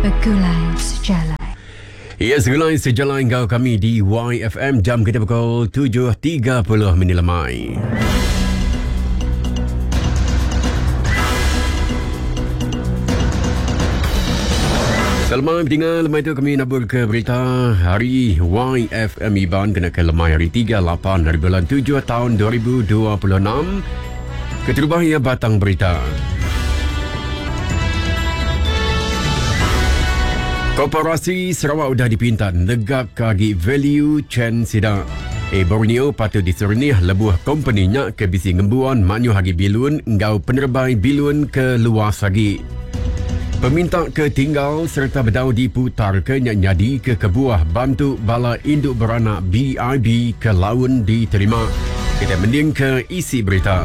Begulai Sejalan. Ya, segulai sejalan kau kami di YFM. Jam kita pukul 7.30 minit lemai. Selamat pendengar, lemai itu kami nabur ke berita hari YFM Iban kena ke lemai hari 38 dari bulan 7 tahun 2026. Keterubah ia batang berita. Koperasi Sarawak sudah dipinta negak kagi value chain sidak. Borneo patut disernih lebuh kompaninya ke bisi ngembuan manyu hagi bilun ngau penerbai bilun ke luas lagi. Peminta ke tinggal serta bedau diputar ke nyadi ke kebuah bantu bala induk beranak BIB ke laun diterima. Kita mending ke isi berita.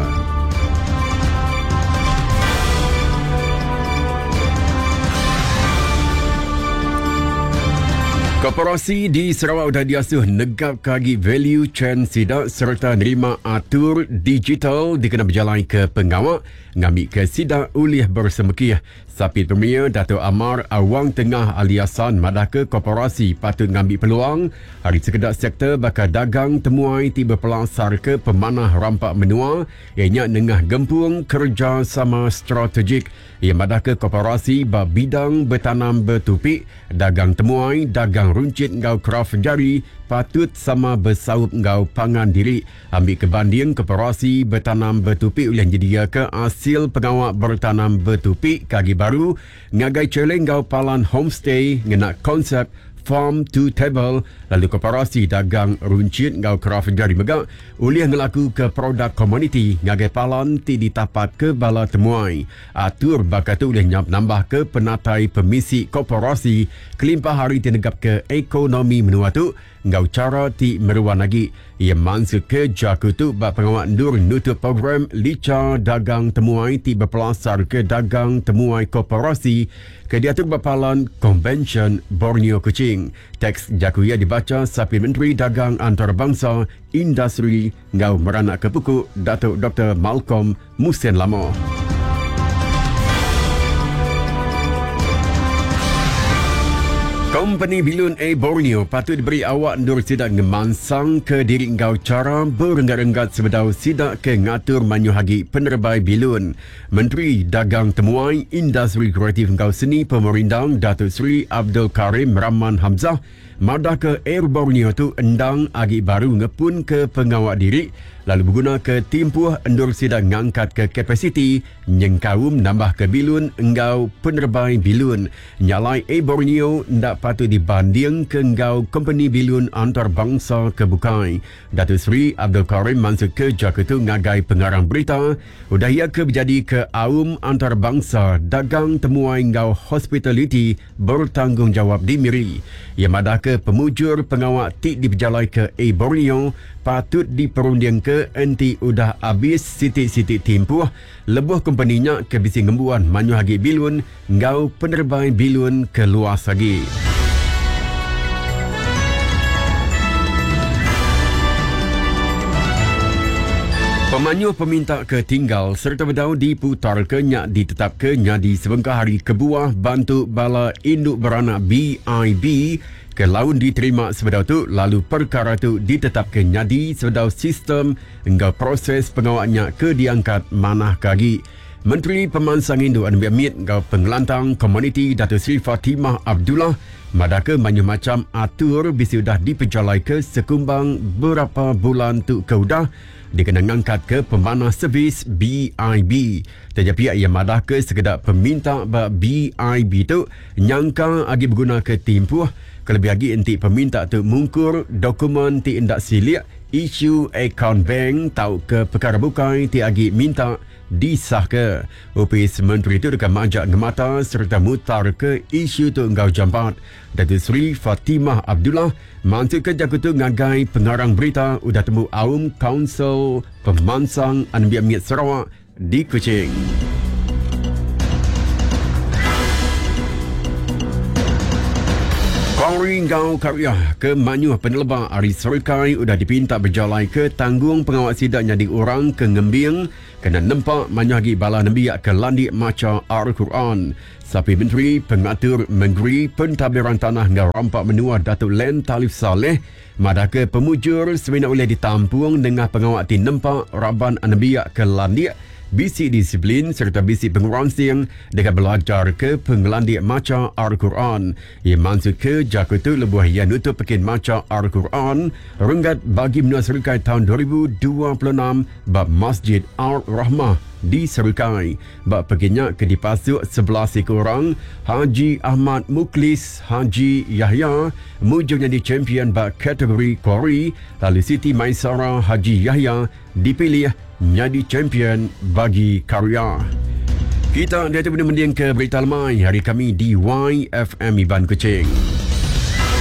Koperasi di Sarawak sudah diasuh negap kagi value chain sidak serta nerima atur digital dikena berjalan ke pengawak ngambil ke sidak ulih bersemekih. Sapit Premier Dato' Amar Awang Tengah aliasan madah ke koperasi patut ngambil peluang hari sekedar sektor bakal dagang temuai tiba pelasar ke pemanah rampak menua ianya nengah gempung kerjasama strategik yang madah ke koperasi bab bidang bertanam bertupik dagang temuai dagang runcit ngau craft jari patut sama bersaup ngau pangan diri ambil kebanding koperasi bertanam bertupik yang jedia ke hasil pengawak bertanam bertupik kagi baru ngagai celeng ngau palan homestay ngena konsep farm to table lalu koperasi dagang runcit ngau craft jari megak ulih ngelaku ke produk komuniti ngagai palan ti ditapat ke bala temuai atur bakat tu ulih nyap nambah ke penatai pemisi koperasi kelimpah hari tinegap ke ekonomi menua tu ngau cara ti meruan lagi ia mansuk ke jaku tu bak pengawak nur nutup program lica dagang temuai ti berpelasar ke dagang temuai koperasi ke diatur bapalan Convention Borneo Kuching. Teks jaku ia dibaca Sapi Menteri Dagang Antarabangsa Industri ngau meranak ke pukul Datuk Dr. Malcolm Musen Lamo. Kompani Bilun Borneo patut diberi awak ndur sidak ngemansang ke diri ngau cara berenggat-enggat sebedau sidak ke ngatur manyuhagi penerbai bilun. Menteri Dagang Temuai Industri Kreatif ngau seni pemerintang Datuk Seri Abdul Karim Rahman Hamzah madah ke Air Borneo tu endang agi baru ngepun ke pengawak diri lalu berguna ke timpuh endur sidak ngangkat ke kapasiti nyengkaum nambah ke bilun engau penerbai bilun nyalai Borneo ndak patut dibanding ke engau kompani bilun antarabangsa ke bukai. Datuk Seri Abdul Karim mansuk ke jaketu ngagai pengarang berita udah ia ke berjadi ke aum antarabangsa dagang temuai engau hospitality bertanggungjawab di Miri ia madah ke pemujur pengawak tik diberjalai ke Borneo patut diperunding ke enti udah habis sitik-sitik timpuh lebuh kompaninya ke bisi ngembuan manyuhagi bilun ngau penerbai bilun ke luas lagi. Pemanyu peminta ke tinggal serta bedau diputar ke nyak ditetap ke nyadi sebengkah hari kebuah bantu bala induk beranak BIB ke laun diterima sebedau tu lalu perkara tu ditetap ke nyadi sebedau sistem hingga proses pengawaknya ke diangkat manah kagi. Menteri Pemansang Induk Anu Biamit ngau pengelantang komuniti Datuk Seri Fatimah Abdullah madah ke banyak macam atur bisi sudah diperjalai ke sekumbang berapa bulan tu ke udah dikena ngangkat ke pemanah servis BIB. Tetapi ia madah ke sekedar peminta BIB tu nyangka agi berguna ke timpuh kelebih lagi enti peminta tu mungkur dokumen ti indak silik isu akaun bank tau ke perkara bukai ti agi minta disah ke. Opis Menteri itu dekat majak ngemata serta mutar ke isu tu engkau jampat. Datuk Seri Fatimah Abdullah mansuk ke jakutu ngagai pengarang berita udah temu aum Kaunsil Pemansang Anu Biamit Sarawak di Kuching. Kori Ngau Karya ke Manyuh Penelba Ari Serkai sudah dipinta berjalan ke tanggung pengawal sidaknya di orang ke Ngembing kena nempak Manyuh Hagi Bala Nabiak ke Landik Maca Al-Quran. Sapi Menteri Pengatur Menteri Pentadbiran Tanah dengan rampak menua Datuk Len Talif Saleh madake pemujur sebenarnya boleh ditampung dengan pengawal ti nempak Raban Nabiak ke Landik bisi disiplin serta bisi pengurangsing dengan belajar ke penglandik maca Al-Quran. Ia maksud ke Jakarta lebuh yang nutup pekin maca Al-Quran renggat bagi menua Serkai tahun 2026 bab Masjid Al-Rahmah di Serkai. Bab pekinnya ke dipasuk 11 orang Haji Ahmad Muklis Haji Yahya mujurnya di champion bab kategori Kori, lalu Siti Maisara Haji Yahya dipilih menjadi champion bagi karya. Kita dari mendiang ke berita lemai hari kami di YFM Iban Kuching.